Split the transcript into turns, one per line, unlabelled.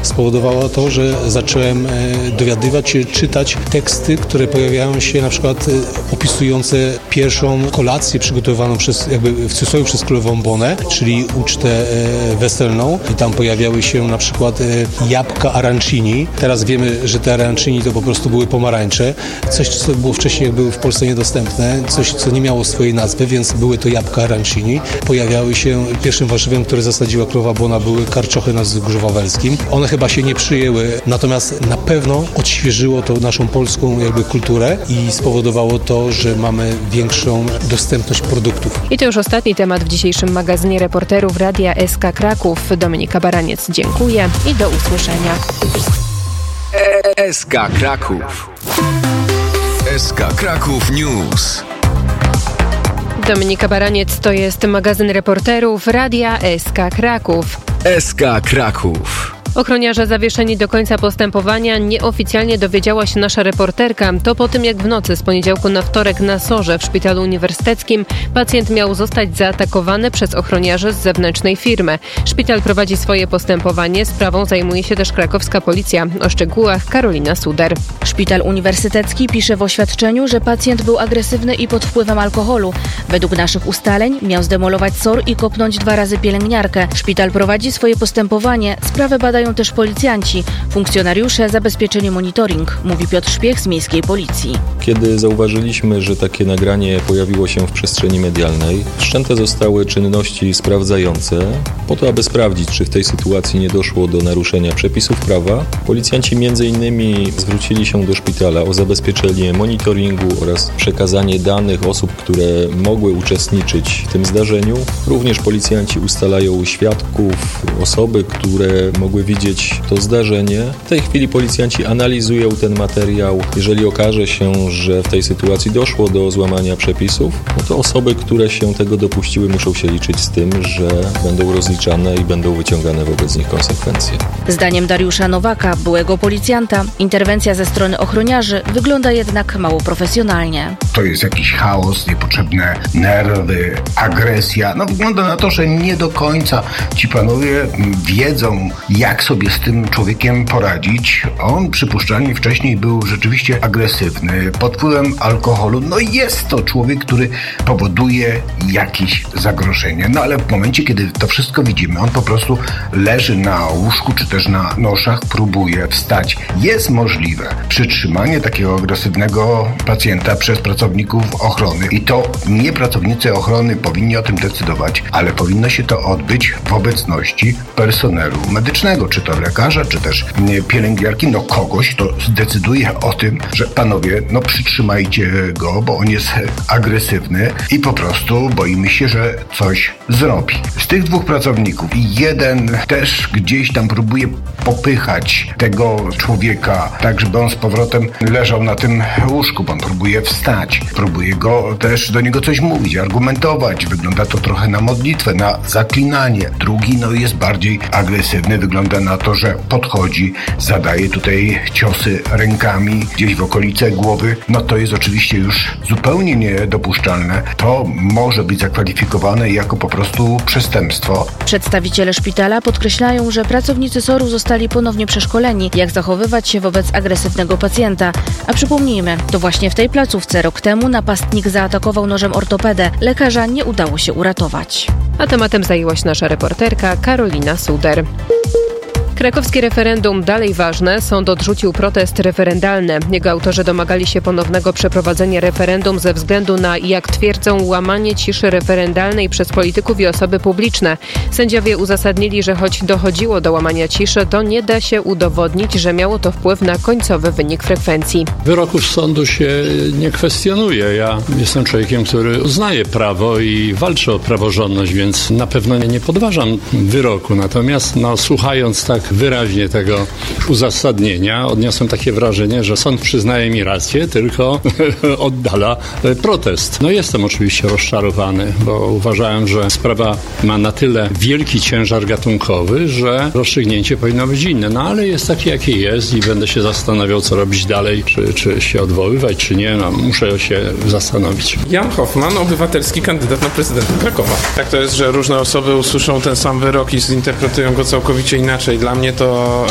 spowodowało to, że zacząłem dowiadywać się, czytać teksty, które pojawiają się na przykład opisujące pierwszą kolację przygotowaną w cudzysłowie przez królową Bonę, czyli ucztę weselną. I tam pojawiały się na przykład jabłka arancini. Teraz wiemy, że te arancini to po prostu były pomarańcze. Coś, co było wcześniej w Polsce niedostępne, coś, co nie miało swojej nazwy, więc były to jabłka arancini. Pojawiały się pierwszym warzywem, które zasadziła królowa Bona, były karczochy na Wzgórzu Wawelskim. One chyba się nie przyjęły, natomiast na pewno odświeżyło to naszą polską kulturę i spowodowało to, że mamy większą dostępność produktów.
I to już ostatni temat w dzisiejszym magazynie reporterów Radia SK Kraków. Dominika Baraniec, dziękuję i do usłyszenia.
SK Kraków. SK Kraków News.
Dominika Baraniec, to jest magazyn reporterów Radia SK Kraków.
SK Kraków.
Ochroniarze zawieszeni do końca postępowania, nieoficjalnie dowiedziała się nasza reporterka. To po tym, jak w nocy z poniedziałku na wtorek na SOR-ze w Szpitalu Uniwersyteckim pacjent miał zostać zaatakowany przez ochroniarzy z zewnętrznej firmy. Szpital prowadzi swoje postępowanie, sprawą zajmuje się też krakowska policja. O szczegółach Karolina Suder.
Szpital Uniwersytecki pisze w oświadczeniu, że pacjent był agresywny i pod wpływem alkoholu. Według naszych ustaleń miał zdemolować SOR i kopnąć 2 razy pielęgniarkę. Szpital prowadzi swoje postępowanie, sprawę badają też policjanci. Funkcjonariusze zabezpieczyli monitoring, mówi Piotr Szpiech z Miejskiej Policji.
Kiedy zauważyliśmy, że takie nagranie pojawiło się w przestrzeni medialnej, wszczęte zostały czynności sprawdzające po to, aby sprawdzić, czy w tej sytuacji nie doszło do naruszenia przepisów prawa. Policjanci m.in. zwrócili się do szpitala o zabezpieczenie monitoringu oraz przekazanie danych osób, które mogły uczestniczyć w tym zdarzeniu. Również policjanci ustalają świadków, osoby, które mogły widzieć to zdarzenie. W tej chwili policjanci analizują ten materiał. Jeżeli okaże się, że w tej sytuacji doszło do złamania przepisów, no to osoby, które się tego dopuściły, muszą się liczyć z tym, że będą rozliczane i będą wyciągane wobec nich konsekwencje.
Zdaniem Dariusza Nowaka, byłego policjanta, interwencja ze strony ochroniarzy wygląda jednak mało profesjonalnie.
To jest jakiś chaos, niepotrzebne nerwy, agresja. Wygląda na to, że nie do końca ci panowie wiedzą, jak sobie z tym człowiekiem poradzić. On przypuszczalnie wcześniej był rzeczywiście agresywny, pod wpływem alkoholu. Jest to człowiek, który powoduje jakieś zagrożenie. Ale w momencie, kiedy to wszystko widzimy, on po prostu leży na łóżku, czy też na noszach, próbuje wstać. Jest możliwe przytrzymanie takiego agresywnego pacjenta przez pracowników ochrony. I to nie pracownicy ochrony powinni o tym decydować, ale powinno się to odbyć w obecności personelu medycznego, czy to lekarza, czy też pielęgniarki, kogoś, kto zdecyduje o tym, że panowie, przytrzymajcie go, bo on jest agresywny i po prostu boimy się, że coś zrobi. Z tych 2 pracowników jeden też gdzieś tam próbuje popychać tego człowieka, tak żeby on z powrotem leżał na tym łóżku, bo on próbuje wstać, próbuje go też do niego coś mówić, argumentować. Wygląda to trochę na modlitwę, na zaklinanie. Drugi jest bardziej agresywny, wygląda na to, że podchodzi, zadaje tutaj ciosy rękami gdzieś w okolice głowy. To jest oczywiście już zupełnie niedopuszczalne. To może być zakwalifikowane jako po prostu przestępstwo.
Przedstawiciele szpitala podkreślają, że pracownicy SOR-u zostali ponownie przeszkoleni, jak zachowywać się wobec agresywnego pacjenta. A przypomnijmy, to właśnie w tej placówce rok temu napastnik zaatakował nożem ortopedę. Lekarza nie udało się uratować.
A tematem zajęła się nasza reporterka Karolina Suder. Krakowskie referendum dalej ważne. Sąd odrzucił protest referendalny. Jego autorzy domagali się ponownego przeprowadzenia referendum ze względu na, jak twierdzą, łamanie ciszy referendalnej przez polityków i osoby publiczne. Sędziowie uzasadnili, że choć dochodziło do łamania ciszy, to nie da się udowodnić, że miało to wpływ na końcowy wynik frekwencji.
Wyroków sądu się nie kwestionuje. Ja jestem człowiekiem, który uznaje prawo i walczy o praworządność, więc na pewno nie podważam wyroku. Natomiast słuchając tak wyraźnie tego uzasadnienia, odniosłem takie wrażenie, że sąd przyznaje mi rację, tylko oddala protest. Jestem oczywiście rozczarowany, bo uważałem, że sprawa ma na tyle wielki ciężar gatunkowy, że rozstrzygnięcie powinno być inne. Ale jest takie, jakie jest i będę się zastanawiał, co robić dalej, czy się odwoływać, czy nie. Muszę się zastanowić.
Jan Hoffman, obywatelski kandydat na prezydenta Krakowa. Tak to jest, że różne osoby usłyszą ten sam wyrok i zinterpretują go całkowicie inaczej. Dla mnie to